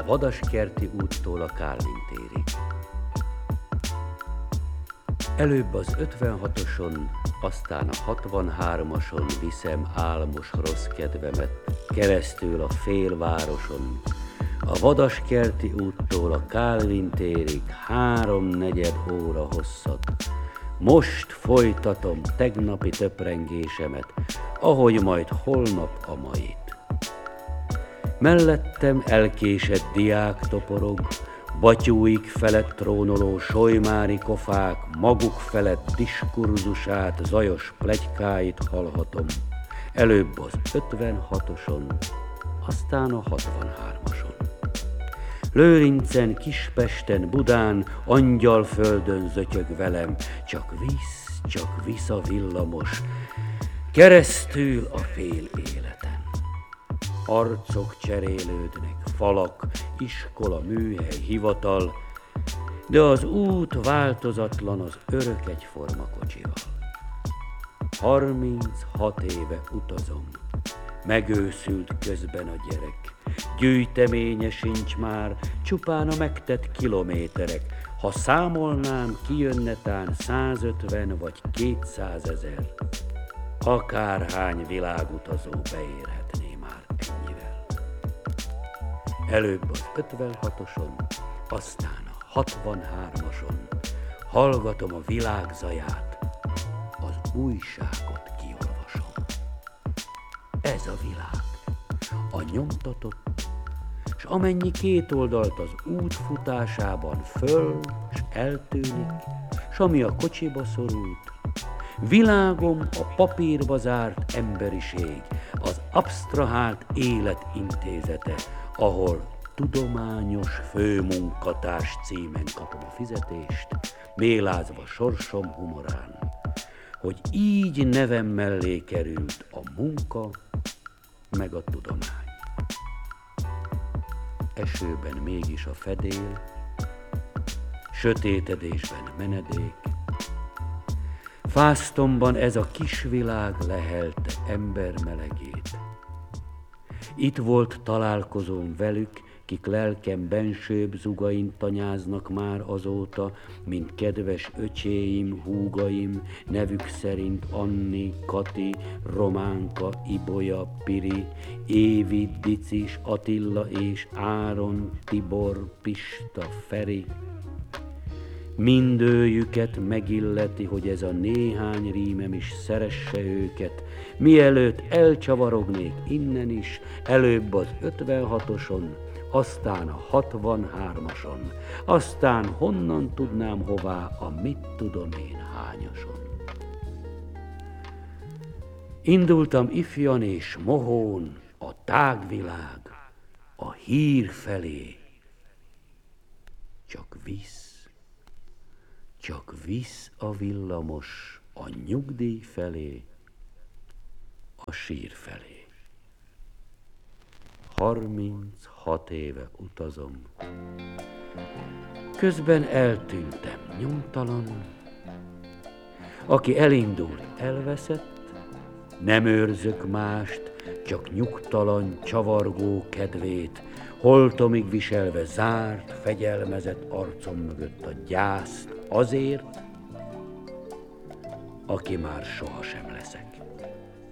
Vadaskerti úttól a Kálvin térig. Előbb az 56-oson, aztán a 63-ason viszem álmos rossz kedvemet, keresztül a félvároson, a Vadaskerti úttól a Kálvin térig 3/4 óra hosszat. Most folytatom tegnapi töprengésemet, ahogy majd holnap a mait. Mellettem elkésett diák toporog, batyúik felett trónoló solymári kofák maguk felett diskurzusát, zajos pletykáit hallhatom. Előbb az 56-oson, aztán a 63-ason. Lőrincen, Kispesten, Budán, Angyalföldön zötyög velem, csak visz a villamos, keresztül a fél életen. Arcok cserélődnek, falak, iskola, műhely, hivatal, de az út változatlan az örök egyforma kocsival. 36 éve utazom, megőszült közben a gyerek, gyűjteménye sincs már, csupán a megtett kilométerek. Ha számolnám, kijönne tán 150 vagy 200 ezer. Akárhány világutazó beérhetné már ennyivel. Előbb az 56-oson, aztán a 63-ason hallgatom a világ zaját, az újságot kiolvasom. Ez a világ, a nyomtatott, s amennyi két oldalt az út futásában föl, s eltűnik, s ami a kocsiba szorult, világom a papírba zárt emberiség, az absztrahált élet intézete, ahol tudományos főmunkatárs címen kapom a fizetést, mélázva sorsom humorán, hogy így nevem mellé került a munka meg a tudomány. Esőben mégis a fedél, sötétedésben menedék, fásztomban ez a kis világ lehelte ember melegét. Itt volt találkozóm velük, kik lelkem bensőbb zugain tanyáznak már azóta, mint kedves öcséim, húgaim, nevük szerint Anni, Kati, Románka, Ibolya, Piri, Évi, Dicis, Attila és Áron, Tibor, Pista, Feri. Mindőjüket megilleti, hogy ez a néhány rímem is szeresse őket, mielőtt elcsavarognék innen is, előbb az 56-oson, aztán a 63-ason, aztán honnan tudnám hová a mit tudom én hányason. Indultam ifjan és mohón a tágvilág, a hír felé, csak visz a villamos a nyugdíj felé, a sír felé. 36 éve utazom, közben eltűntem nyomtalan, aki elindult, elveszett, nem őrzök mást, csak nyugtalan, csavargó kedvét, holtomig viselve zárt, fegyelmezett arcom mögött a gyászt azért, aki már sohasem